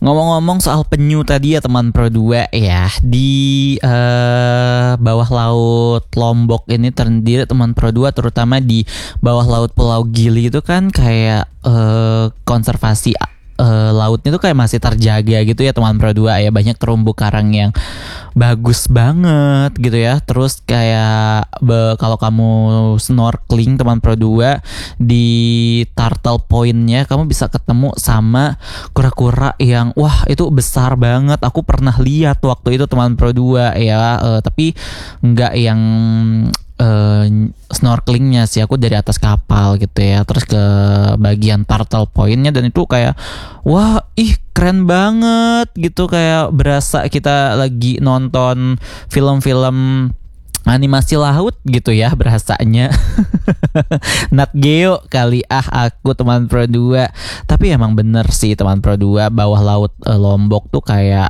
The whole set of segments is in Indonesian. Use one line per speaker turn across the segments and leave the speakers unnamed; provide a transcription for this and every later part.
Ngomong-ngomong soal penyu tadi ya teman Pro 2 ya, di bawah laut Lombok ini terdiri teman Pro 2, terutama di bawah laut Pulau Gili itu kan kayak konservasi lautnya tuh kayak masih terjaga gitu ya teman Pro 2 ya. Banyak terumbu karang yang bagus banget gitu ya. Terus kayak kalau kamu snorkeling teman Pro 2 di Turtle Point-nya, kamu bisa ketemu sama kura-kura yang wah itu besar banget. Aku pernah lihat waktu itu teman Pro 2 ya, tapi nggak yang snorkelingnya sih, aku dari atas kapal gitu ya, terus ke bagian Turtle Point-nya, dan itu kayak wah keren banget gitu, kayak berasa kita lagi nonton film-film animasi laut gitu ya berasanya. Nat Geo kali aku teman Pro 2. Tapi emang bener sih teman Pro 2, bawah laut Lombok tuh kayak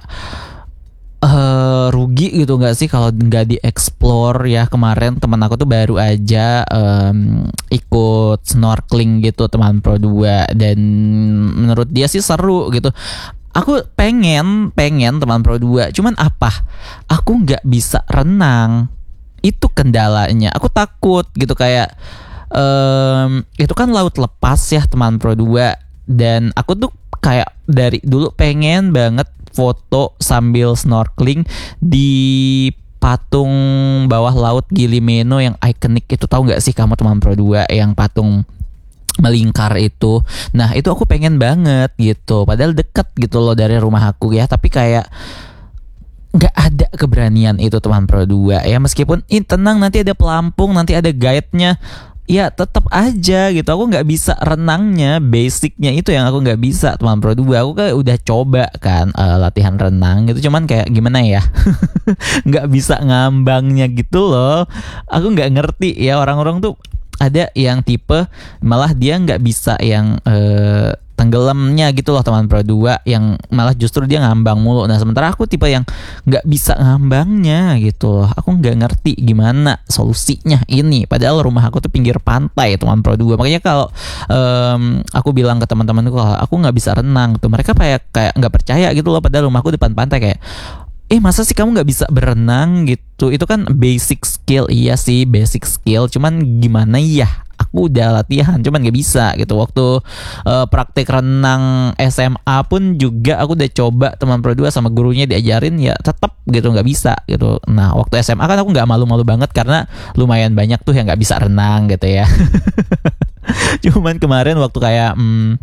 rugi gitu nggak sih kalau nggak dieksplor ya. Kemarin teman aku tuh baru aja ikut snorkeling gitu teman Pro 2, dan menurut dia sih seru gitu. Aku pengen teman Pro 2, cuman apa, aku nggak bisa renang, itu kendalanya. Aku takut gitu, kayak itu kan laut lepas ya teman Pro 2, dan aku tuh kayak dari dulu pengen banget foto sambil snorkeling di patung bawah laut Gili Meno yang ikonik itu. Tahu nggak sih kamu teman Pro 2 yang patung melingkar itu? Nah itu aku pengen banget gitu, padahal deket gitu loh dari rumah aku ya, tapi kayak nggak ada keberanian itu teman Pro 2 ya. Meskipun tenang, nanti ada pelampung, nanti ada guide-nya, ya tetap aja gitu aku nggak bisa renangnya. Basicnya itu yang aku nggak bisa teman Pro 2. Aku kayak udah coba kan latihan renang gitu, cuman kayak gimana ya, nggak bisa ngambangnya gitu loh. Aku nggak ngerti ya, orang-orang tuh ada yang tipe malah dia nggak bisa yang tenggelamnya gitu loh teman Pro 2, yang malah justru dia ngambang mulu. Nah sementara aku tipe yang nggak bisa ngambangnya gitu loh. Aku nggak ngerti gimana solusinya ini, padahal rumah aku tuh pinggir pantai teman Pro 2. Makanya kalau aku bilang ke teman-temanku kalau aku nggak bisa renang tuh, mereka kayak nggak percaya gitu loh, padahal rumahku depan pantai. Kayak masa sih kamu nggak bisa berenang gitu? Itu kan basic skill. Iya sih basic skill, cuman gimana ya, aku udah latihan cuman gak bisa gitu. Waktu praktek renang SMA pun juga aku udah coba teman Pro 2 sama gurunya diajarin, ya tetap gitu gak bisa gitu. Nah waktu SMA kan aku gak malu-malu banget karena lumayan banyak tuh yang gak bisa renang gitu ya. Cuman kemarin waktu kayak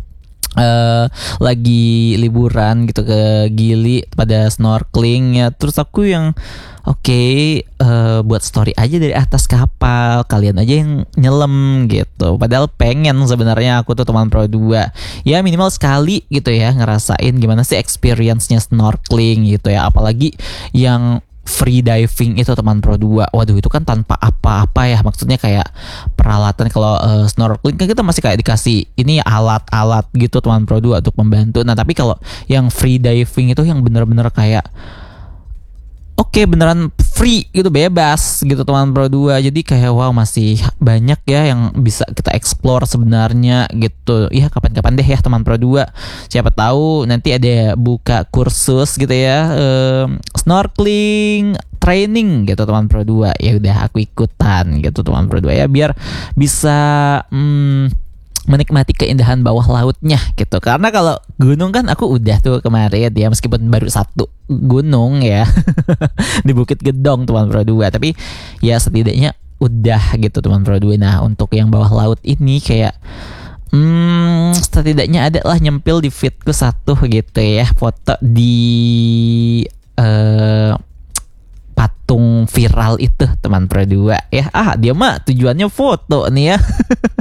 lagi liburan gitu ke Gili pada snorkeling ya, terus aku yang buat story aja dari atas kapal, kalian aja yang nyelam gitu. Padahal pengen sebenarnya aku tuh teman Pro 2 ya minimal sekali gitu ya ngerasain gimana sih experience-nya snorkeling gitu ya. Apalagi yang free diving itu teman Pro 2. Waduh itu kan tanpa apa-apa ya, maksudnya kayak peralatan. Kalau snorkeling kan kita masih kayak dikasih ini alat-alat gitu teman Pro 2 untuk membantu. Nah tapi kalau yang free diving itu yang bener-bener kayak beneran free gitu, bebas gitu teman Pro 2. Jadi kayak wow, masih banyak ya yang bisa kita explore sebenarnya gitu. Ya kapan-kapan deh ya teman Pro 2. Siapa tahu nanti ada buka kursus gitu ya, snorkeling training gitu teman Pro 2. Ya udah aku ikutan gitu teman Pro 2 ya, biar bisa menikmati keindahan bawah lautnya gitu. Karena kalau gunung kan aku udah tuh kemarin ya, meskipun baru satu gunung ya di Bukit Gedong teman Pro 2, tapi ya setidaknya udah gitu teman Pro 2. Nah untuk yang bawah laut ini kayak setidaknya ada lah nyempil di feedku satu gitu ya, foto di patung viral itu teman Pro 2 ya. Dia mah tujuannya foto nih ya.